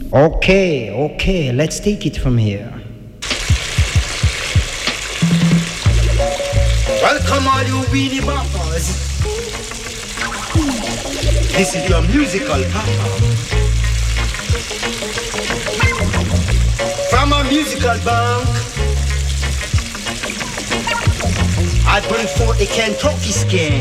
Okay, let's take it from here. Welcome all you weenie boppers. This is your musical papa. From a musical bank, I bring forth the Kentucky skin.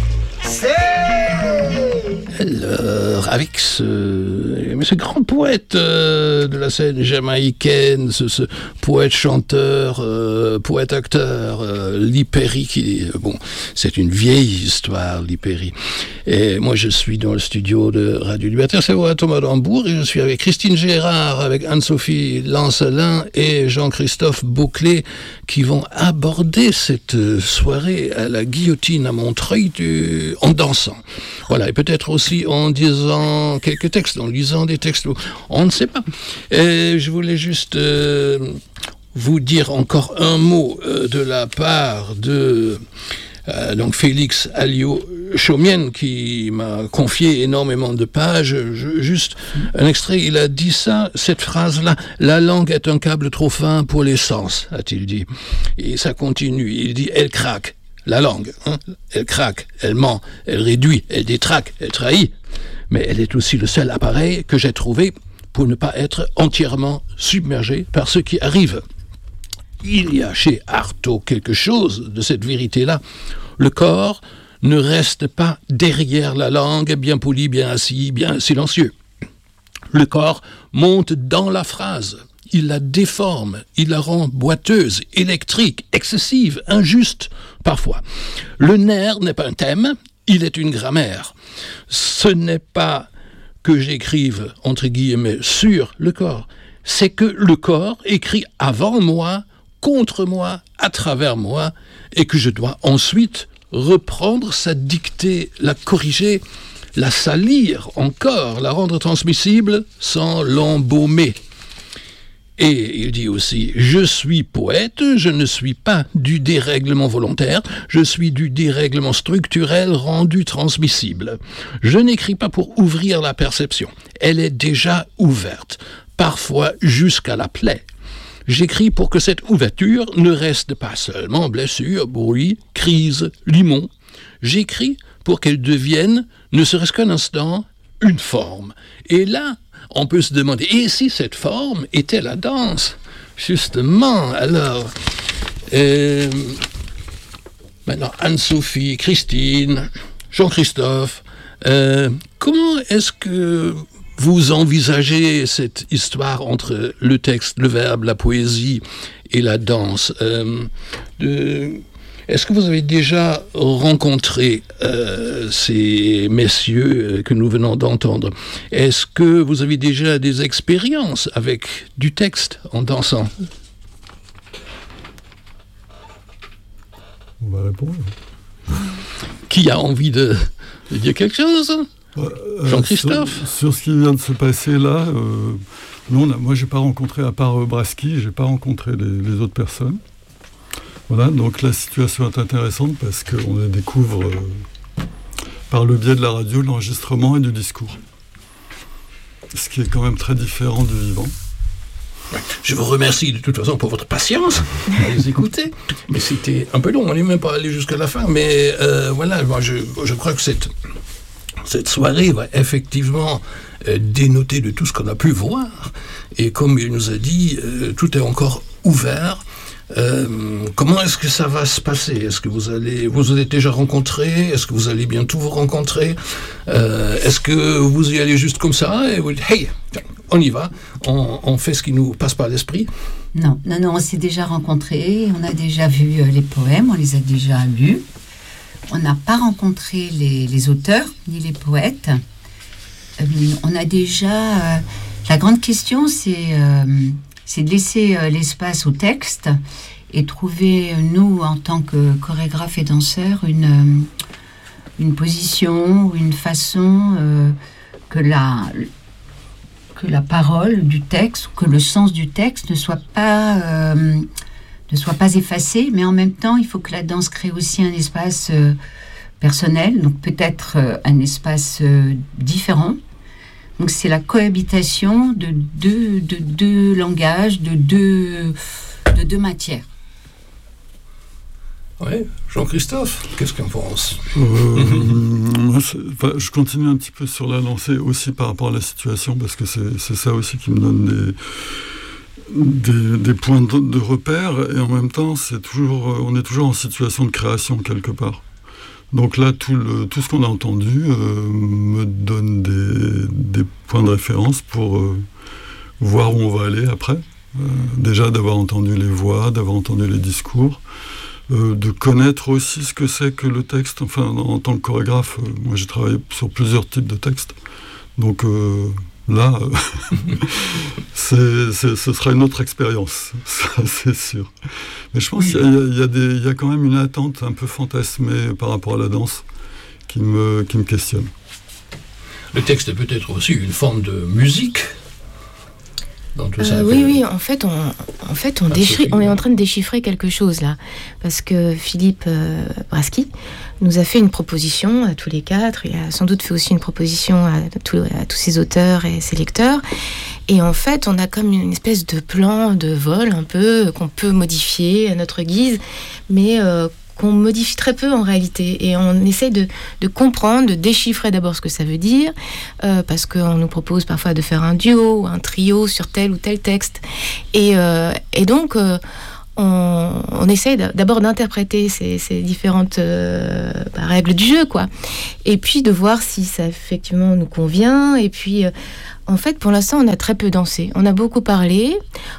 Alors, avec ce grand poète de la scène jamaïcaine, ce poète-chanteur, poète-acteur, Lee Perry, c'est une vieille histoire, Lee Perry. Et moi, je suis dans le studio de Radio Libertaire, c'est à Thomas d'Hambourg, et je suis avec Christine Gérard, avec Anne-Sophie Lancelin et Jean-Christophe Beauclé, qui vont aborder cette soirée à la guillotine à Montreuil en dansant. Voilà, et peut-être aussi en disant quelques textes, en lisant des textes, on ne sait pas. Et je voulais juste vous dire encore un mot de la part de donc Félix Alliot-Chaumienne, qui m'a confié énormément de pages. Juste un extrait, il a dit cette phrase-là: « La langue est un câble trop fin pour les sens », a-t-il dit. Et ça continue, il dit « Elle craque ». La langue, elle craque, elle ment, elle réduit, elle détraque, elle trahit. Mais elle est aussi le seul appareil que j'ai trouvé pour ne pas être entièrement submergé par ce qui arrive. Il y a chez Artaud quelque chose de cette vérité-là. Le corps ne reste pas derrière la langue, bien poli, bien assis, bien silencieux. Le corps monte dans la phrase. Il la déforme, il la rend boiteuse, électrique, excessive, injuste, parfois. Le nerf n'est pas un thème, il est une grammaire. Ce n'est pas que j'écrive, entre guillemets, sur le corps, c'est que le corps écrit avant moi, contre moi, à travers moi, et que je dois ensuite reprendre sa dictée, la corriger, la salir encore, la rendre transmissible sans l'embaumer. Et il dit aussi « Je suis poète, je ne suis pas du dérèglement volontaire, je suis du dérèglement structurel rendu transmissible. Je n'écris pas pour ouvrir la perception, elle est déjà ouverte, parfois jusqu'à la plaie. J'écris pour que cette ouverture ne reste pas seulement blessure, bruit, crise, limon. J'écris pour qu'elle devienne, ne serait-ce qu'un instant, une forme. Et là, on peut se demander, et si cette forme était la danse ? Justement, alors, maintenant Anne-Sophie, Christine, Jean-Christophe, comment est-ce que vous envisagez cette histoire entre le texte, le verbe, la poésie et la danse ? Est-ce que vous avez déjà rencontré ces messieurs que nous venons d'entendre ? Est-ce que vous avez déjà des expériences avec du texte en dansant ? On va répondre. Qui a envie de dire quelque chose ? Jean-Christophe ? Sur ce qui vient de se passer là, moi j'ai pas rencontré, à part Braski, j'ai pas rencontré les autres personnes. Voilà, donc la situation est intéressante parce qu'on découvre par le biais de la radio l'enregistrement et du discours. Ce qui est quand même très différent du vivant. Je vous remercie de toute façon pour votre patience à les écouter. Mais c'était un peu long, on n'est même pas allé jusqu'à la fin. Mais voilà, moi je crois que cette soirée va effectivement dénoter de tout ce qu'on a pu voir. Et comme il nous a dit, tout est encore ouvert. Comment est-ce que ça va se passer ? Est-ce que vous êtes déjà rencontrés ? Est-ce que vous allez bientôt vous rencontrer ? Est-ce que vous y allez juste comme ça et vous dites « Hey, on y va, on fait ce qui nous passe par l'esprit ?» Non, on s'est déjà rencontrés, on a déjà vu les poèmes, on les a déjà lus. On n'a pas rencontré les auteurs ni les poètes. On a déjà... la grande question, c'est de laisser l'espace au texte et trouver, nous, en tant que chorégraphes et danseurs, une position ou une façon que la parole du texte, que le sens du texte ne soit pas effacé, mais en même temps, il faut que la danse crée aussi un espace personnel, donc peut-être un espace différent, Donc c'est la cohabitation de deux langages, de deux matières. Ouais, Jean-Christophe, qu'est-ce qu'on pense ? Moi, je continue un petit peu sur la lancée aussi par rapport à la situation, parce que c'est ça aussi qui me donne des points de repère, et en même temps, on est toujours en situation de création quelque part. Donc là, tout ce qu'on a entendu me donne des points de référence pour voir où on va aller après. Déjà d'avoir entendu les voix, d'avoir entendu les discours, de connaître aussi ce que c'est que le texte. Enfin, en tant que chorégraphe, moi j'ai travaillé sur plusieurs types de textes. Donc là, ce sera une autre expérience, ça c'est sûr. Mais je pense qu'il y a quand même une attente un peu fantasmée par rapport à la danse qui me questionne. Le texte est peut-être aussi une forme de musique. Oui, en fait, on est en train de déchiffrer quelque chose là, parce que Philippe Braschi nous a fait une proposition à tous les quatre. Il a sans doute fait aussi une proposition à tous ses auteurs et ses lecteurs. Et en fait, on a comme une espèce de plan de vol un peu qu'on peut modifier à notre guise, mais qu'on modifie très peu en réalité, et on essaie de comprendre, de déchiffrer d'abord ce que ça veut dire, parce qu'on nous propose parfois de faire un duo ou un trio sur tel ou tel texte, et donc on essaie d'abord d'interpréter ces différentes règles du jeu, quoi, et puis de voir si ça effectivement nous convient. Et puis en fait, pour l'instant, on a très peu dansé, on a beaucoup parlé,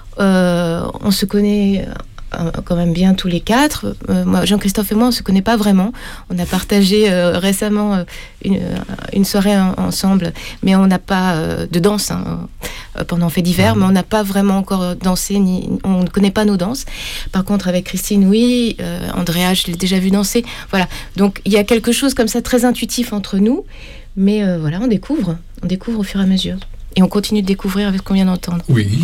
on se connaît quand même bien tous les quatre. Moi, Jean-Christophe et moi, on se connaît pas vraiment. On a partagé récemment une soirée ensemble, mais on n'a pas de danse pendant fait d'hiver, mais on n'a pas vraiment encore dansé, on ne connaît pas nos danses. Par contre, avec Christine, oui, Andrea, je l'ai déjà vu danser. Voilà. Donc, il y a quelque chose comme ça très intuitif entre nous, mais voilà, on découvre au fur et à mesure. Et on continue de découvrir avec ce qu'on vient d'entendre. Oui.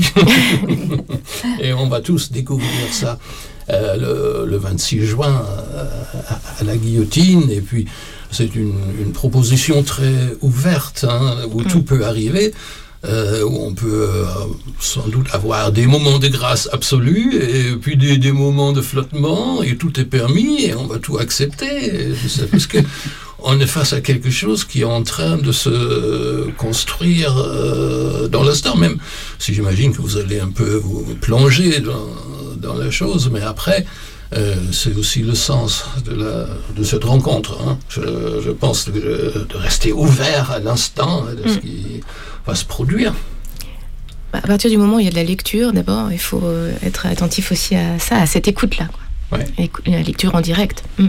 Et on va tous découvrir ça le 26 juin à la Guillotine. Et puis, c'est une proposition très ouverte, où tout peut arriver, où on peut sans doute avoir des moments de grâce absolue, et puis des moments de flottement, et tout est permis, et on va tout accepter. C'est parce que on est face à quelque chose qui est en train de se construire dans l'instant, même si j'imagine que vous allez un peu vous plonger dans la chose, mais après, c'est aussi le sens de cette rencontre. Je pense de rester ouvert à l'instant de ce qui va se produire. À partir du moment où il y a de la lecture, d'abord, il faut être attentif aussi à ça, à cette écoute-là, quoi. Ouais. La lecture en direct. Oui.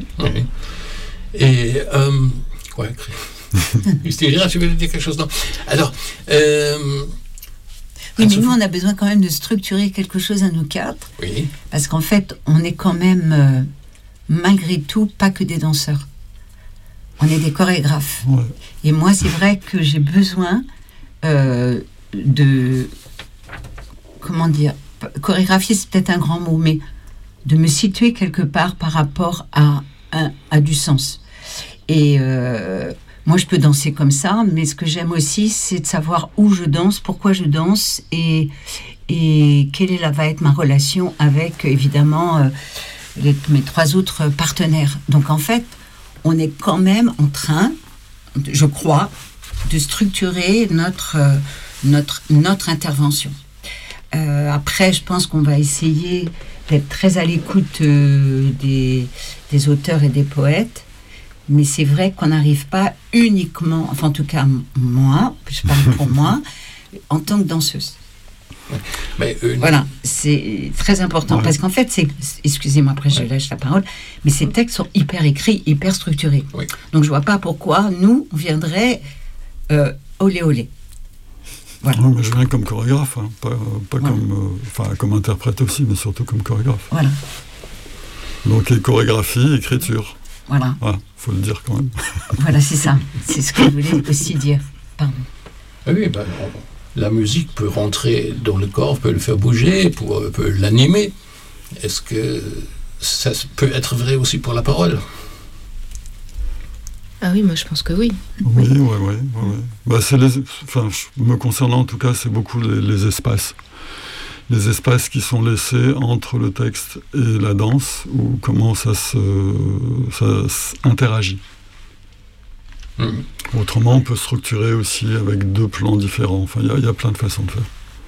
Et, Christine, tu veux dire quelque chose? Non. Alors, oui, mais nous, on a besoin quand même de structurer quelque chose à nous quatre. Oui. Parce qu'en fait, on est quand même, malgré tout, pas que des danseurs. On est des chorégraphes. Ouais. Et moi, c'est vrai que j'ai besoin de... Comment dire? Chorégraphier, c'est peut-être un grand mot, mais de me situer quelque part par rapport à du sens. Et moi, je peux danser comme ça, mais ce que j'aime aussi, c'est de savoir où je danse, pourquoi je danse, et quelle va être ma relation avec, évidemment, mes trois autres partenaires. Donc, en fait, on est quand même en train, je crois, de structurer notre intervention. Après, je pense qu'on va essayer d'être très à l'écoute des auteurs et des poètes. Mais c'est vrai qu'on n'arrive pas uniquement, enfin en tout cas moi, je parle pour moi, en tant que danseuse. Mais voilà, c'est très important, parce qu'en fait, excusez-moi, après je lâche la parole, mais ces textes sont hyper écrits, hyper structurés. Oui. Donc je vois pas pourquoi nous, on viendrait olé olé. Voilà. Non, mais je viens comme chorégraphe, pas comme interprète aussi, mais surtout comme chorégraphe. Voilà. Donc chorégraphie, écriture. Voilà. Faut le dire quand même. Voilà, c'est ça. C'est ce que je voulais aussi dire. Pardon. Oui, la musique peut rentrer dans le corps, peut le faire bouger, peut l'animer. Est-ce que ça peut être vrai aussi pour la parole? Ah oui, moi je pense que oui. Oui. Bah, me concernant en tout cas, c'est beaucoup les espaces. Les espaces qui sont laissés entre le texte et la danse, ou comment ça interagit. Autrement, on peut structurer aussi avec 2 plans différents. Enfin, il y a plein de façons de faire.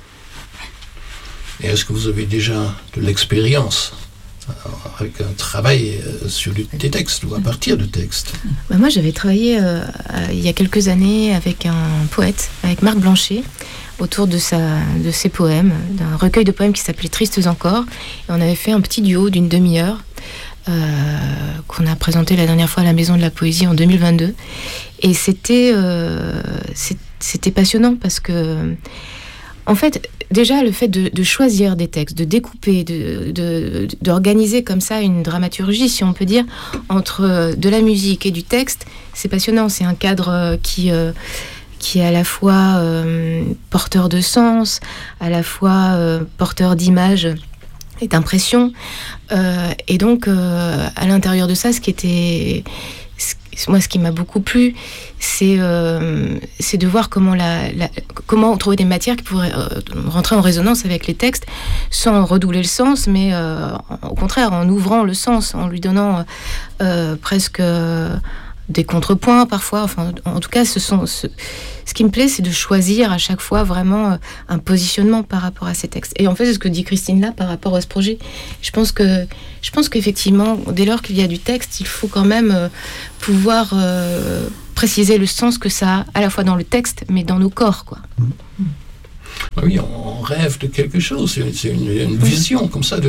Et est-ce que vous avez déjà de l'expérience avec un travail sur des textes ou à partir de textes? Moi, j'avais travaillé il y a quelques années avec un poète, avec Marc Blanchet, autour de ses poèmes, d'un recueil de poèmes qui s'appelait Tristes encore. Et on avait fait un petit duo d'une demi-heure qu'on a présenté la dernière fois à la Maison de la Poésie en 2022. Et c'était passionnant parce que, en fait, déjà le fait de choisir des textes, de découper, d'organiser comme ça une dramaturgie, si on peut dire, entre de la musique et du texte, c'est passionnant. C'est un cadre qui est à la fois porteur de sens, à la fois porteur d'images et d'impressions. Et donc, à l'intérieur de ça, ce qui m'a beaucoup plu, c'est de voir comment trouver des matières qui pourraient rentrer en résonance avec les textes sans redoubler le sens, mais au contraire, en ouvrant le sens, en lui donnant presque des contrepoints parfois. Enfin, en tout cas, ce qui me plaît, c'est de choisir à chaque fois vraiment un positionnement par rapport à ces textes. Et en fait, c'est ce que dit Christine là par rapport à ce projet. Je pense qu'effectivement, dès lors qu'il y a du texte, il faut quand même pouvoir préciser le sens que ça a, à la fois dans le texte, mais dans nos corps, quoi. Oui, on rêve de quelque chose, c'est une vision comme ça de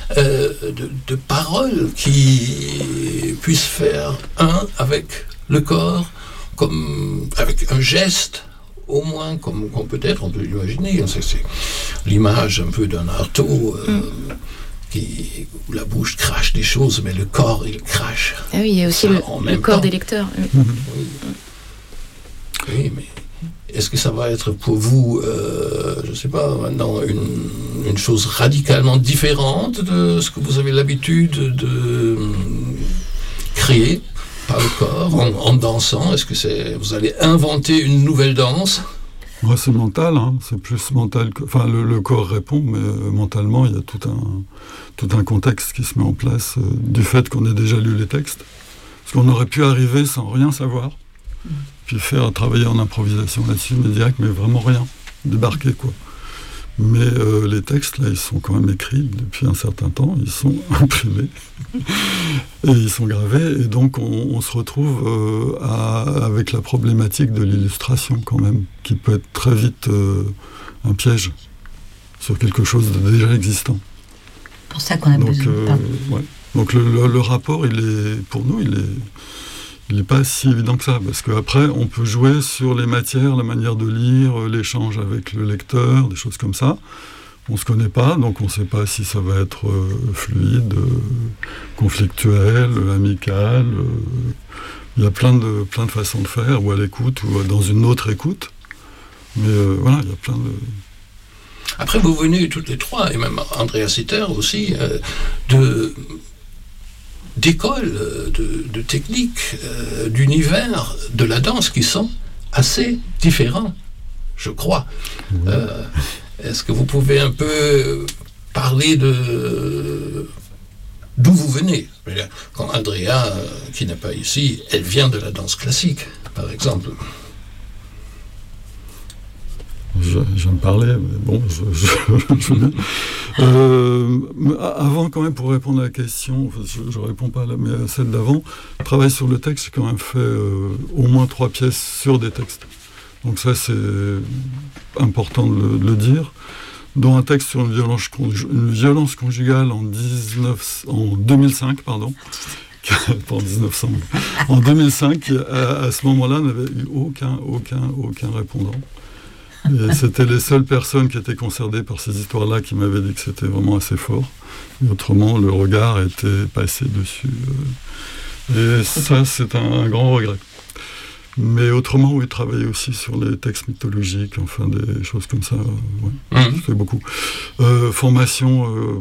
paroles qui puissent faire un avec le corps, comme avec un geste, au moins, comme peut-être on peut l'imaginer. C'est l'image un peu d'un arteau où la bouche crache des choses, mais le corps, il crache. Ah oui, il y a aussi le corps des lecteurs. Oui, mais est-ce que ça va être pour vous, je ne sais pas, maintenant, une chose radicalement différente de ce que vous avez l'habitude de créer par le corps, en dansant? Est-ce que vous allez inventer une nouvelle danse? Moi, c'est mental, c'est plus mental que... Enfin, le corps répond, mais mentalement, il y a tout un contexte qui se met en place du fait qu'on ait déjà lu les textes. Parce qu'on aurait pu arriver sans rien savoir, puis travailler en improvisation là-dessus, mais direct, mais vraiment rien, débarquer, quoi. Mais les textes, là, ils sont quand même écrits depuis un certain temps, ils sont imprimés, et ils sont gravés, et donc on se retrouve avec la problématique de l'illustration, quand même, qui peut être très vite un piège sur quelque chose de déjà existant. C'est pour ça qu'on a besoin de... Ouais. Donc le rapport, pour nous, il n'est pas si évident que ça, parce qu'après, on peut jouer sur les matières, la manière de lire, l'échange avec le lecteur, des choses comme ça. On ne se connaît pas, donc on ne sait pas si ça va être fluide, conflictuel, amical. Il y a plein de façons de faire, ou à l'écoute, ou dans une autre écoute. Mais voilà, il y a plein de... Après, vous venez toutes les trois, et même Andrea Sitter aussi, d'écoles, de techniques, d'univers de la danse qui sont assez différents, je crois. Est-ce que vous pouvez un peu parler d'où vous venez? Quand Andrea, qui n'est pas ici, elle vient de la danse classique, par exemple. Je vais me parler, mais bon, avant, quand même, pour répondre à la question, je ne réponds pas là, mais à celle d'avant, travail sur le texte, j'ai quand même fait au moins 3 pièces sur des textes. Donc ça, c'est important de le dire. Dont un texte sur une violence conjugale en 2005, pardon. Pas en 1900. En 2005, à ce moment-là, n'avait eu aucun répondant. Et c'était les seules personnes qui étaient concernées par ces histoires-là qui m'avaient dit que c'était vraiment assez fort. Et autrement, le regard était passé dessus. Et ça, c'est un grand regret. Mais autrement, oui, travailler aussi sur les textes mythologiques, enfin des choses comme ça. Je fais beaucoup. Formation,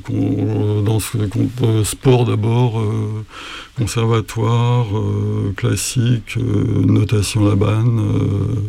sport d'abord, conservatoire, classique, notation Laban,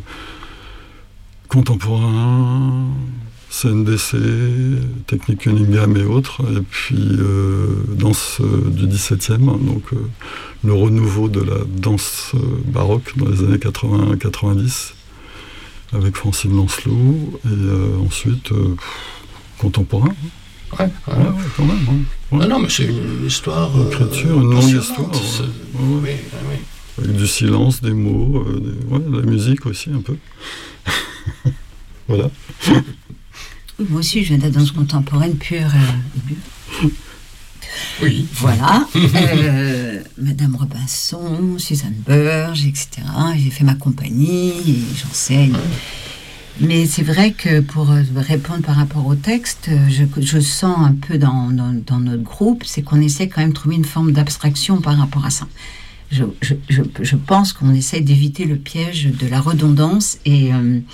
contemporain, CNDC, technique Cunningham et autres, et puis danse du 17e, donc le renouveau de la danse baroque dans les années 80-90 avec Francine Lancelot, et ensuite contemporain. Ouais, quand même. Non, mais c'est une histoire. Une écriture, une longue histoire. Oui. Avec du silence, des mots, la musique aussi un peu. Voilà. Moi aussi, je viens de la danse contemporaine pure et dure. Oui. Voilà. Madame Robinson, Suzanne Burge, etc. J'ai fait ma compagnie et j'enseigne. Mais c'est vrai que pour répondre par rapport au texte, je sens un peu dans notre groupe, c'est qu'on essaie quand même de trouver une forme d'abstraction par rapport à ça. Je pense qu'on essaie d'éviter le piège de la redondance et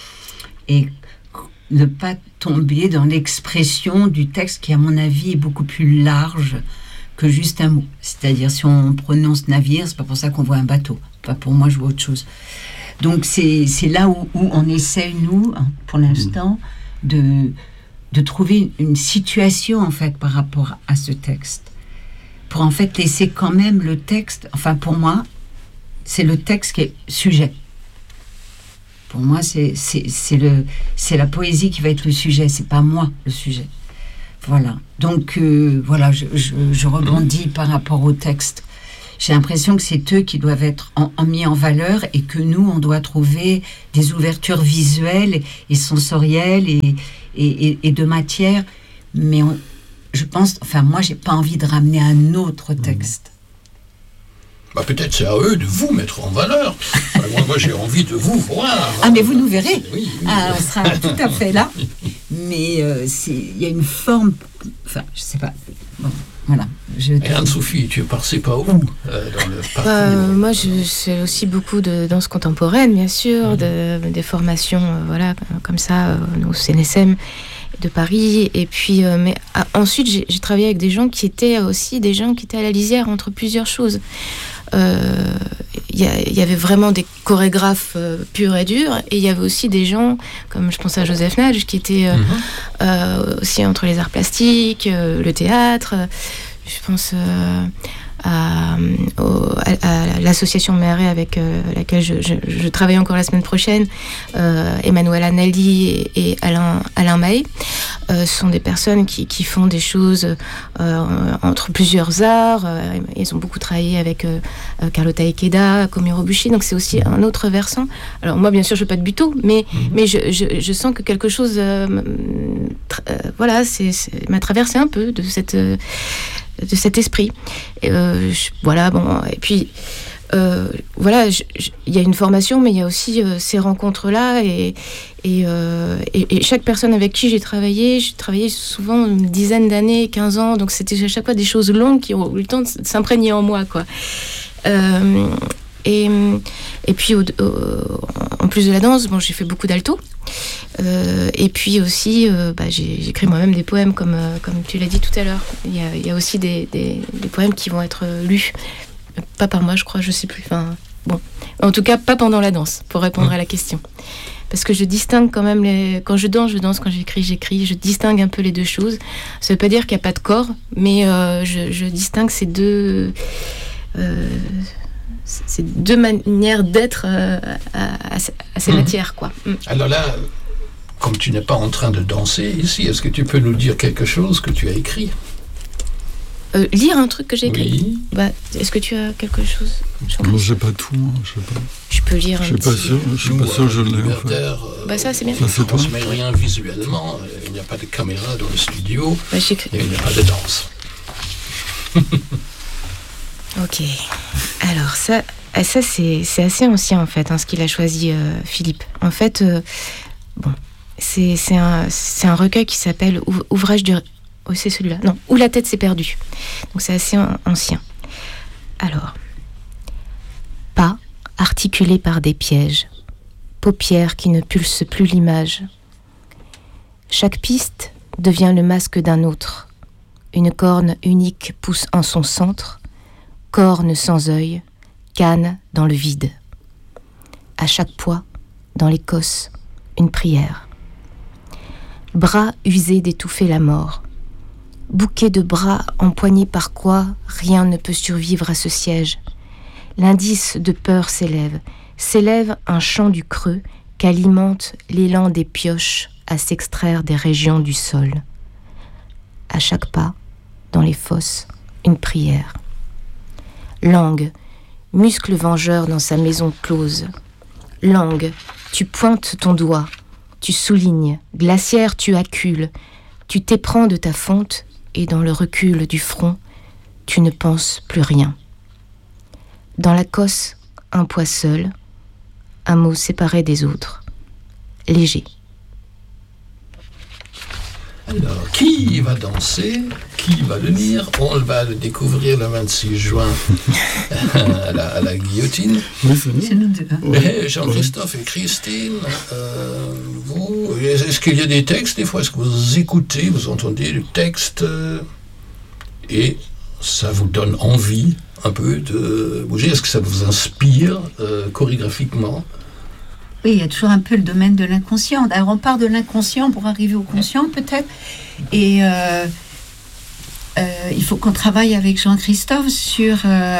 ne pas tomber dans l'expression du texte qui, à mon avis, est beaucoup plus large que juste un mot. C'est-à-dire, si on prononce navire, c'est pas pour ça qu'on voit un bateau. Enfin, pour moi, je vois autre chose. Donc, c'est là où on essaie, nous, pour l'instant, de trouver une situation, en fait, par rapport à ce texte. Pour, en fait, laisser quand même le texte... Enfin, pour moi, c'est le texte qui est sujet. Pour moi, c'est la poésie qui va être le sujet, c'est pas moi le sujet. Voilà. Donc, je rebondis par rapport au texte. J'ai l'impression que c'est eux qui doivent être mis en valeur et que nous, on doit trouver des ouvertures visuelles et sensorielles et de matière. Mais je pense, enfin, moi, j'ai pas envie de ramener un autre texte. Peut-être c'est à eux de vous mettre en valeur. Moi, j'ai envie de vous voir. Ah, mais vous nous verrez. Oui. On sera tout à fait là. Mais il y a une forme... Enfin, je sais pas. Bon, voilà. Et Anne-Sophie, tu es passée par où dans le parcours Moi, c'est aussi beaucoup de danse contemporaine, bien sûr, des formations comme ça, au CNSM de Paris. Et puis, ensuite, j'ai travaillé avec des gens qui étaient aussi des gens qui étaient à la lisière entre plusieurs choses. Il y avait vraiment des chorégraphes purs et durs, et il y avait aussi des gens, comme je pense à Joseph Nage, qui étaient aussi entre les arts plastiques, le théâtre. Je pense à l'association Méret avec laquelle je travaille encore la semaine prochaine, Emmanuel Anali et Alain Mahé. Sont des personnes qui font des choses entre plusieurs arts. Ils ont beaucoup travaillé avec Carlotta Ikeda, Komi Robuchi, donc c'est aussi un autre versant. Alors moi, bien sûr, je ne veux pas de buto, mais je sens que quelque chose m'a traversé un peu de cet esprit. Et puis il y a une formation, mais il y a aussi ces rencontres-là, et chaque personne avec qui j'ai travaillé souvent une dizaine d'années, 15 ans, donc c'était à chaque fois des choses longues qui ont eu le temps de s'imprégner en moi, quoi. Et puis en plus de la danse, j'ai fait beaucoup d'alto, et puis aussi j'ai écrit moi-même des poèmes comme tu l'as dit tout à l'heure. Il y a aussi des poèmes qui vont être lus, pas par moi, je crois, je sais plus. Enfin, bon, en tout cas pas pendant la danse, pour répondre à la question. Parce que je distingue quand même quand je danse, quand j'écris, je distingue un peu les deux choses. Ça veut pas dire qu'il n'y a pas de corps, mais je distingue ces deux manières d'être à ces matières, quoi. Alors là, comme tu n'es pas en train de danser ici, est-ce que tu peux nous dire quelque chose que tu as écrit ? Lire un truc que j'ai écrit. Oui. Est-ce que tu as quelque chose ? Moi, j'ai pas tout. Je sais pas. Je peux lire un petit... Je suis pas sûr que je l'ai, en fait. Ça, c'est bien. On ne transmet rien visuellement. Il n'y a pas de caméra dans le studio. Et il n'y a pas de danse. Ok. Alors, ça c'est assez ancien, en fait, ce qu'il a choisi, Philippe. En fait, c'est un recueil qui s'appelle Ouvrage du... Oh, c'est celui-là. Non, Où la tête s'est perdue. Donc c'est assez ancien. Alors, pas articulés par des pièges, paupières qui ne pulsent plus l'image. Chaque piste devient le masque d'un autre. Une corne unique pousse en son centre, corne sans œil, canne dans le vide. À chaque poids, dans l'Écosse, une prière. Bras usés d'étouffer la mort. Bouquet de bras empoignés par quoi rien ne peut survivre à ce siège. L'indice de peur s'élève un chant du creux qu'alimente l'élan des pioches à s'extraire des régions du sol. À chaque pas, dans les fosses, une prière. Langue, muscle vengeur dans sa maison close. Langue, tu pointes ton doigt, tu soulignes, glaciaire tu accules, tu t'éprends de ta fonte et dans le recul du front, tu ne penses plus rien. Dans la cosse, un poids seul, un mot séparé des autres, léger. Alors, qui va danser? Qui va venir? On va le découvrir le 26 juin à la guillotine. Oui, c'est nous deux. Hein. Ouais. Jean-Christophe et Christine, vous, est-ce qu'il y a des textes? Des fois, est-ce que vous écoutez, vous entendez le texte et ça vous donne envie un peu de bouger? Est-ce que ça vous inspire chorégraphiquement? Oui, il y a toujours un peu le domaine de l'inconscient. Alors, on part de l'inconscient pour arriver au conscient, peut-être. Et il faut qu'on travaille avec Jean-Christophe sur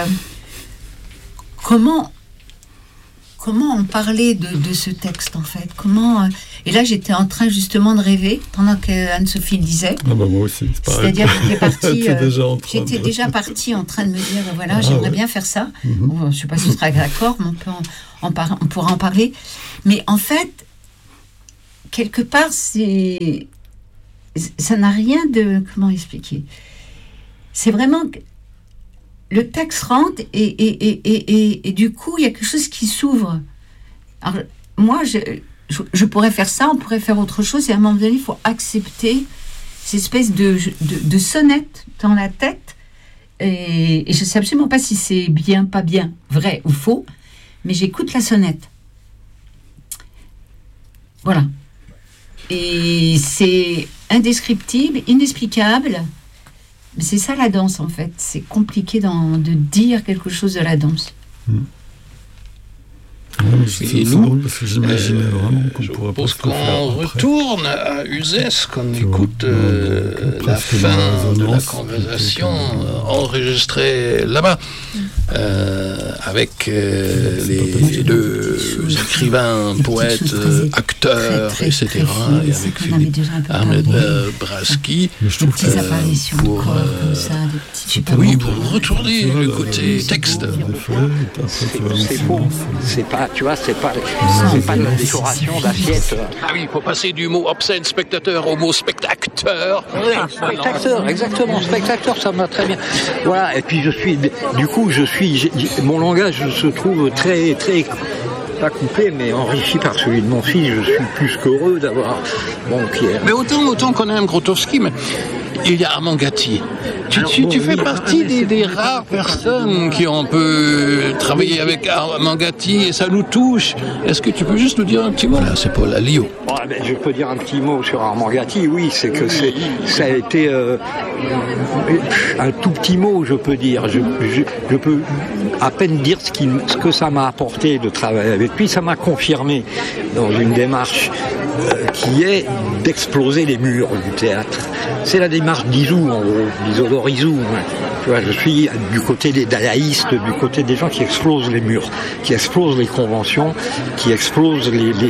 comment on parlait de ce texte, en fait. Et là, j'étais en train, justement, de rêver, pendant qu'Anne-Sophie le disait. Ah bah moi aussi, c'est pareil. C'est-à-dire que j'étais déjà partie en train de me dire, voilà, j'aimerais bien faire ça. Bon, je ne sais pas si ce sera d'accord, mais on pourra en parler. Mais en fait, quelque part, ça n'a rien de... Comment expliquer? C'est vraiment... Le texte rentre et du coup, il y a quelque chose qui s'ouvre. Alors, moi, je pourrais faire ça, on pourrait faire autre chose, et à un moment donné, il faut accepter cette espèce de sonnette dans la tête. Et je ne sais absolument pas si c'est bien, pas bien, vrai ou faux, mais j'écoute la sonnette. Voilà. Et c'est indescriptible, inexplicable. Mais c'est ça la danse, en fait. C'est compliqué de dire quelque chose de la danse. C'est drôle parce que j'imaginais vraiment qu'on pourrait pas se faire qu'on retourne à Uzès, qu'on écoute la fin de la conversation enregistrée là-bas avec les deux écrivains, poètes, acteurs, etc. Et avec Philippe Ahmed Braski pour retourner le côté texte. C'est faux, c'est pas, tu vois, c'est pas de la décoration d'assiette. Ah oui, il faut passer du mot obscène spectateur au mot spectateur. Spectateur, exactement, spectateur, ça me va très bien. Voilà, et puis mon langage se trouve très, très, pas coupé, mais enrichi par celui de mon fils. Je suis plus qu'heureux d'avoir mon Pierre. Mais autant qu'on aime Grotowski, mais il y a Armand Gatti. Tu fais partie des rares personnes qui ont pu travailler avec Armand Gatti et ça nous touche. Est-ce que tu peux juste nous dire un petit mot? Là, c'est Paul Alliot. Je peux dire un petit mot sur Armand Gatti, oui, c'est que ça a été un tout petit mot, je peux dire. Je peux à peine dire ce que ça m'a apporté de travailler avec lui. Ça m'a confirmé dans une démarche qui est d'exploser les murs du théâtre. C'est la démarche d'Izou, en gros, d'Isidore Izou. Tu vois, je suis du côté des dadaïstes, du côté des gens qui explosent les murs, qui explosent les conventions, qui explosent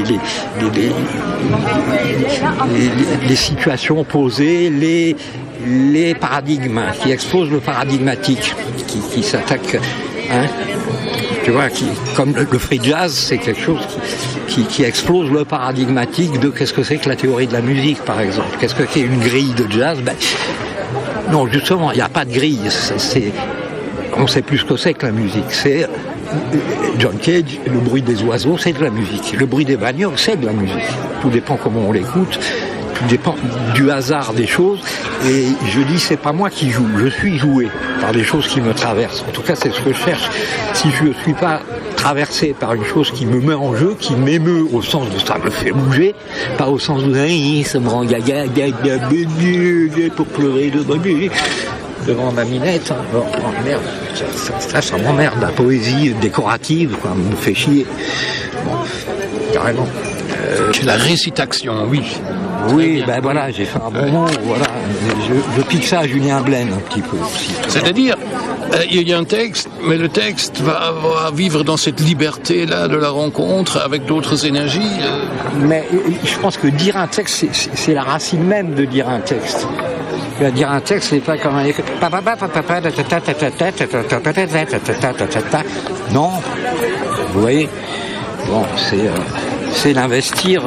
les situations posées, les paradigmes, qui explosent le paradigmatique, qui s'attaque, hein, tu vois, comme le free jazz, c'est quelque chose qui explose le paradigmatique de qu'est-ce que c'est que la théorie de la musique, par exemple. Qu'est-ce que c'est une grille de jazz? Non, justement, il n'y a pas de grille. On sait plus ce que c'est que la musique. C'est John Cage, le bruit des oiseaux, c'est de la musique. Le bruit des bagnoles, c'est de la musique. Tout dépend comment on l'écoute. Tout dépend du hasard des choses. Et je dis, c'est pas moi qui joue. Je suis joué par des choses qui me traversent. En tout cas, c'est ce que je cherche. Si je ne suis pas traversé par une chose qui me met en jeu, qui m'émeut au sens de ça me fait bouger, pas au sens de ça me rend gaga pour pleurer devant ma minette. Oh, merde, ça m'emmerde. La poésie décorative, quoi, me fait chier. Bon, carrément. La récitation, oui. Oui, ben voilà, j'ai fait un bon mot, voilà. Je pique ça à Julien Blaine un petit peu aussi. C'est-à-dire, il y a un texte, mais le texte va vivre dans cette liberté-là de la rencontre avec d'autres énergies. Mais je pense que dire un texte, c'est la racine même de dire un texte. Dire un texte, c'est pas comme un... Non, vous voyez. Bon, c'est l'investir...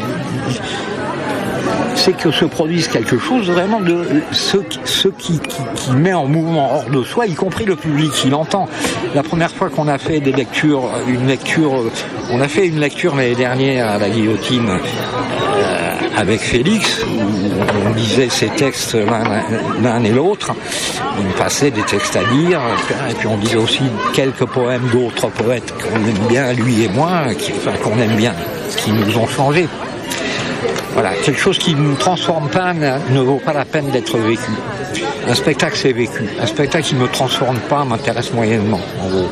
c'est que se produise quelque chose vraiment de ce qui met en mouvement hors de soi, y compris le public, il l'entend. La première fois qu'on a fait on a fait une lecture l'année dernière à la Guillotine avec Félix, où on lisait ces textes l'un et l'autre. Il me passait des textes à lire, et puis on lisait aussi quelques poèmes d'autres poètes qu'on aime bien, lui et moi, qu'on aime bien, qui nous ont changé. Voilà, quelque chose qui ne nous transforme pas ne vaut pas la peine d'être vécu. Un spectacle, c'est vécu. Un spectacle qui ne me transforme pas m'intéresse moyennement, en gros.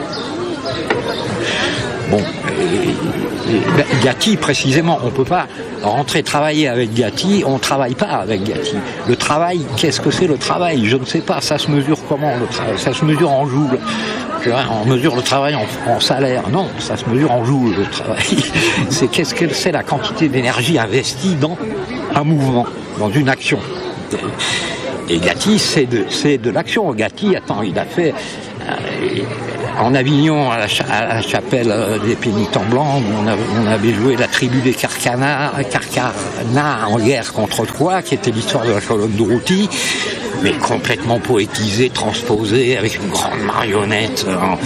Bon, Gatti, précisément, on ne peut pas rentrer travailler avec Gatti, on ne travaille pas avec Gatti. Le travail, qu'est-ce que c'est le travail ? Je ne sais pas, ça se mesure comment le travail ? Ça se mesure en joules. On mesure le travail en salaire. Non, ça se mesure en joules, le travail. Qu'est-ce que c'est la quantité d'énergie investie dans un mouvement, dans une action. Et Gatti, c'est de l'action. Gatti, il a fait... en Avignon, à la chapelle des Pénitents Blancs, on avait joué la tribu des Carcana en guerre contre Troie, qui était l'histoire de la colonne de Routy, mais complètement poétisée, transposée, avec une grande marionnette.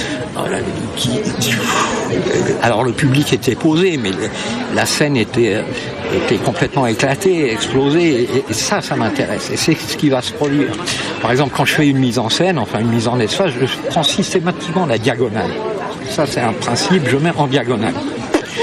Alors le public était posé, mais la scène était complètement éclatée, explosée, et ça m'intéresse, et c'est ce qui va se produire. Par exemple, quand je fais une mise en scène, enfin une mise en espace, je prends systématiquement la diagonale. Ça, c'est un principe, je mets en diagonale. Pourquoi ?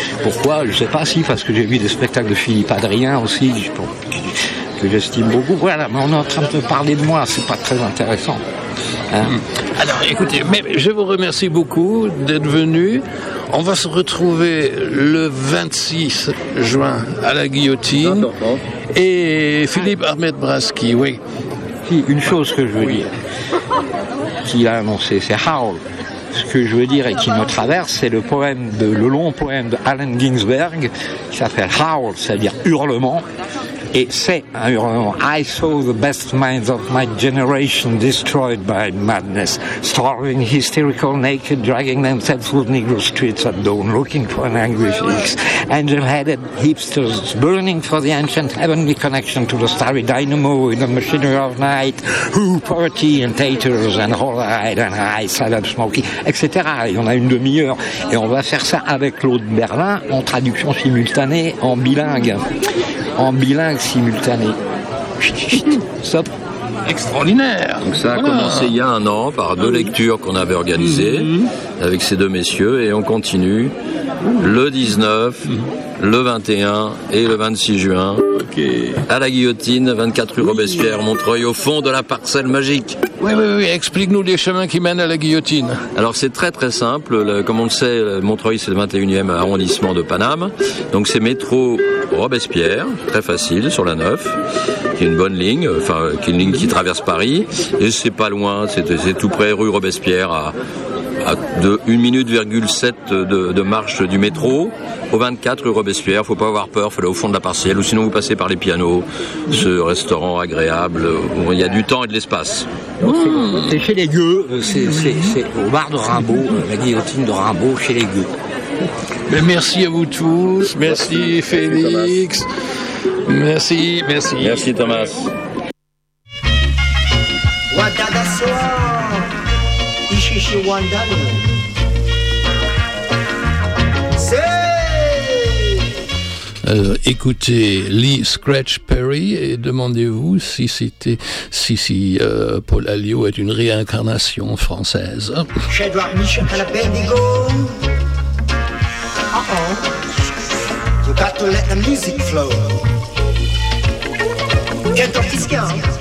Je sais pas, parce que j'ai vu des spectacles de Philippe Adrien aussi, que j'estime beaucoup. Voilà, mais on est en train de parler de moi, c'est pas très intéressant. Hein ? Alors, écoutez, mais je vous remercie beaucoup d'être venu. On va se retrouver le 26 juin à la Guillotine. Et Philippe Ahmed Braski, oui. Une chose que je veux dire, qu'il a annoncé, c'est Howl. Ce que je veux dire et qui me traverse, c'est le long poème de Allen Ginsberg qui s'appelle Howl, c'est-à-dire hurlement. Et c'est un hurlement. I saw the best minds of my generation destroyed by madness, starving, hysterical, naked, dragging themselves through Negro streets at dawn, looking for an angry fix. Angel-headed hipsters burning for the ancient heavenly connection to the starry dynamo in the machinery of night, who poverty and taters and horror-eyed and high silent smoky, etc. Il y en a une demi-heure. Et on va faire ça avec Claude Berlin en traduction simultanée, en bilingue simultané. Stop. Extraordinaire. Donc ça a commencé il y a un an par 2 lectures qu'on avait organisées avec ces 2 messieurs et on continue le 19, le 21 et le 26 juin à la Guillotine, 24 rue Robespierre, Montreuil, au fond de la parcelle magique. Oui, explique-nous les chemins qui mènent à la Guillotine. Alors c'est très très simple, comme on le sait, Montreuil c'est le 21e arrondissement de Paname, donc c'est métro Robespierre, très facile, sur la 9, qui est une bonne ligne, qui est une ligne qui traverse Paris, et c'est pas loin, c'est tout près rue Robespierre, à 1 minute, 7 de marche du métro, au 24 rue Robespierre. Faut pas avoir peur, faut aller au fond de la parcelle, ou sinon vous passez par les pianos, ce restaurant agréable où il y a du temps et de l'espace. C'est chez les Gueux, c'est au bar de Rimbaud, la Guillotine de Rimbaud, chez les Gueux. Mais merci à vous tous, merci Félix, merci. Merci Thomas. Écoutez Lee Scratch Perry et demandez-vous si Paul Alliot est une réincarnation française. You got to let the music flow. Kentucky Skank.